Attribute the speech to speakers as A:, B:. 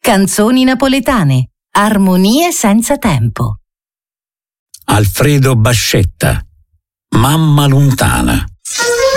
A: Canzoni napoletane. Armonie senza tempo.
B: Alfredo Bascetta. Mamma lontana.